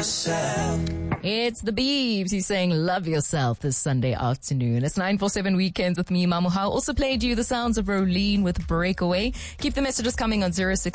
It's the Beebs. He's saying love yourself this Sunday afternoon. It's 947 Weekends with me, Mamuha. Also played you the sounds of Rolene with Breakaway. Keep the messages coming on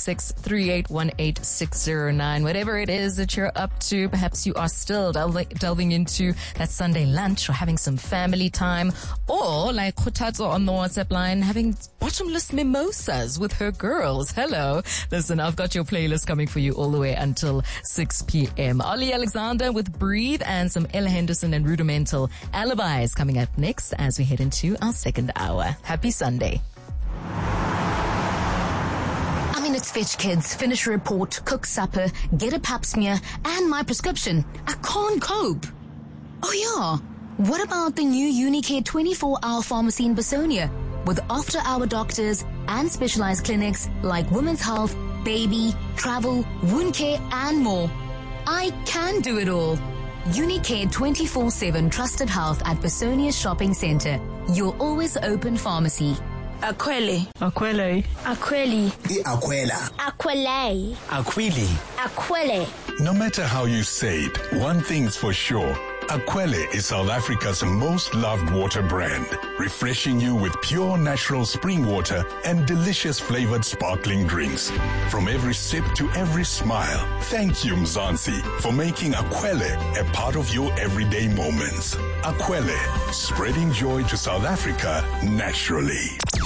066-3818-609. Whatever it is that you're up to, perhaps you are still delving into that Sunday lunch or having some family time, or like Khotatso on the WhatsApp line, having bottomless mimosas with her girls. Hello. Listen, I've got your playlist coming for you all the way until 6 p.m. Ollie Alexander with Breathe and some Ella Henderson and Rudimental Alibis coming up next as we head into our second hour. Happy Sunday. I'm in its Fetch Kids, finish a report, cook supper, get a pap smear, and my prescription. I can't cope. Oh yeah, what about the new Unicare 24-hour pharmacy in Basonia with after-hour doctors and specialized clinics like women's health, baby, travel, wound care, and more? I can do it all. Unicare 24/7 trusted health at Basonia Shopping Center. Your always open pharmacy. Aquele. Aquele. Aquele. Aquela. Aquele. Aquili. Aquele. No matter how you say it, one thing's for sure. Aquele is South Africa's most loved water brand, refreshing you with pure natural spring water and delicious flavored sparkling drinks. From every sip to every smile, thank you Mzansi for making Aquele a part of your everyday moments. Aquele, spreading joy to South Africa naturally.